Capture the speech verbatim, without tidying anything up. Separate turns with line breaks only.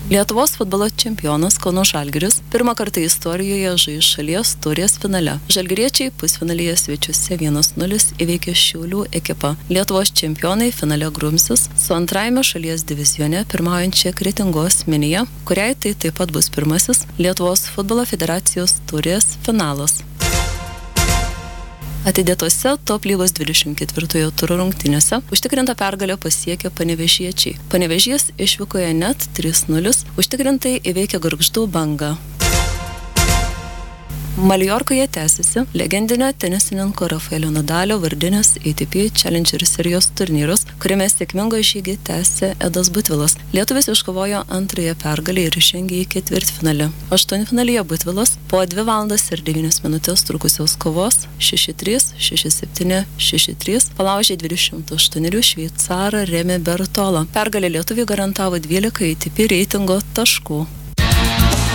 Lietuvos futbolo čempionas Kauno Žalgiris pirmą kartą istorijoje žais šalies taurės finale. Žalgiriečiai pusfinalyje svečiuose vienas nulis įveikė Šiaulių ekipą. Lietuvos čempionai finale grumsis su antrajame šalies divizione pirmaujančia Kretingos Minija, kuriai tai taip pat bus pirmasis Lietuvos futbolo federacijos taurės finalas. Atidėtose top lygos dvidešimt ketvirtojo turo rungtynėse užtikrinta pergalė pasiekė panevėžiečiai. Panevėžys išvykoje net trys nulis užtikrintai įveikė Gargždų Bangą. Maljorkoje tęsiasi legendinio tenisininko Rafaelio Nadalio vardinis A T P Challenger serijos turnyras, kuriame sėkmingą žygį tęsė Edas Butvilas. Lietuvis iškovojo antrąją pergalę ir žengė į ketvirtfinalį. Aštuntfinalyje Butvilas po dvi valandas ir devynias minutės trukusios kovos šeši trys, šeši septyni, šeši trys palaužė dvidešimt aštuonerių šveicarą Remį Bertolą. Pergalė lietuviui garantavo dvylika A T P reitingo taškų.